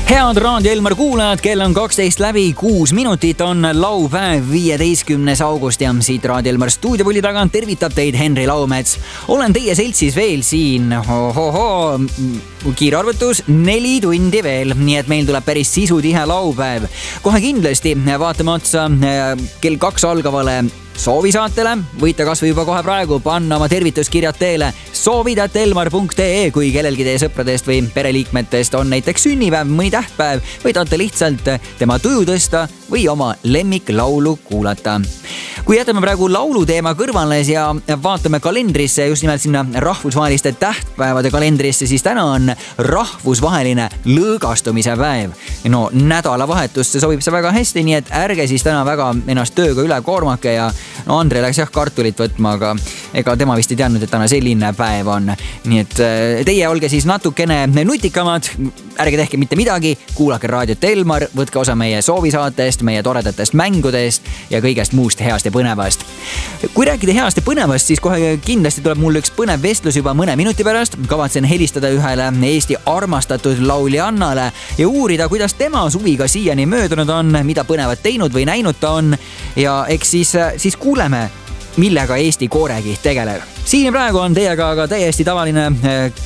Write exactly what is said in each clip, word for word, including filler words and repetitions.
Head Raadio Elmar kuulajad, kell on kaksteist läbi kuus minutit, on laupäev viieteistkümnes august ja siit Raadio Elmar stuudiopuldi tagant tervitab teid Henri Laumets. Olen teie seltsis veel siin, ohoho, kiirarvutus, neli tundi veel, nii et meil tuleb päris sisutihe laupäev. Kohe kindlasti vaatame otsa kell kaks algavale soovisaatele, võite kas või juba kohe praegu panna oma tervituskirjad teele soovid at elmar punkt ee, kui kellelgi teie sõpradest või pereliikmetest on näiteks sünnipäev, mõni tähtpäev või tahate lihtsalt tema tuju tõsta või oma lemmiklaulu kuulata. Kui jätame praegu laulu teema kõrvale ja vaatame kalendrisse, just nimelt sinna rahvusvaheliste tähtpäevade kalendrisse, siis täna on rahvusvaheline lõõgastumise päev. No nädalavahetusse sobib see väga hästi, nii et ärge siis täna väga ennast tööga üle koormake ja no Andre läks jah kartulit võtma, aga ega tema vist ei teadnud, et täna selline päev on. Nii et teie olge siis natukene nutikamad, ärge tehke mitte midagi, kuulake Raadiot Elmar, võtke osa meie soovisaatest, meie toredatest mängudest ja kõigest muust heast ja põnevast. Kui rääkida heast ja põnevast, siis kohe kindlasti tuleb mul üks põnev vestlus juba mõne minuti pärast. Kavatsen helistada ühele Eesti armastatud lauljannale ja uurida, kuidas tema suviga siiani möödunud on, mida põnevat teinud või näinud ta on ja eks siis, siis kuuleme, millega Eesti koorekiht tegeleb. Siin praegu on teiega aga täiesti tavaline,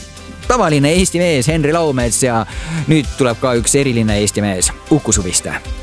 tavaline Eesti mees Henri Laumets ja nüüd tuleb ka üks eriline Eesti mees, Uku Suviste.